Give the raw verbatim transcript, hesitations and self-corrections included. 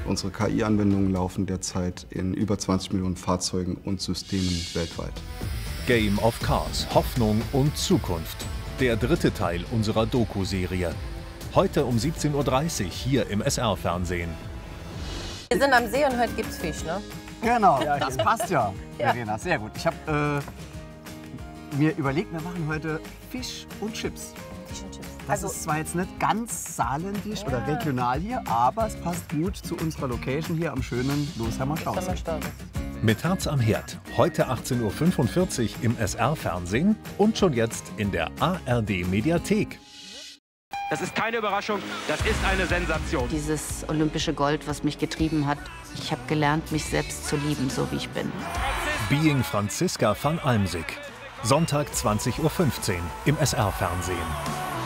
Unsere K I-Anwendungen laufen derzeit in über zwanzig Millionen Fahrzeugen und Systemen weltweit. Game of Cars, Hoffnung und Zukunft. Der dritte Teil unserer Doku-Serie. Heute um siebzehn Uhr dreißig hier im S R-Fernsehen. Wir sind am See und heute gibt's Fisch, ne? Genau, das passt ja, Ja. Verena, sehr gut. Ich habe äh, mir überlegt, wir machen heute Fisch und Chips. Fisch und Chips. Das Also, ist zwar jetzt nicht ganz saarländisch Ja. oder regional hier, aber es passt gut zu unserer Location hier am schönen Losheimer Stausee. Sommerstausee. Mit Herz am Herd. Heute achtzehn Uhr fünfundvierzig im S R-Fernsehen und schon jetzt in der A R D-Mediathek. Das ist keine Überraschung, das ist eine Sensation. Dieses olympische Gold, was mich getrieben hat. Ich habe gelernt, mich selbst zu lieben, so wie ich bin. Being Franziska van Almsick. Sonntag zwanzig Uhr fünfzehn im S R-Fernsehen.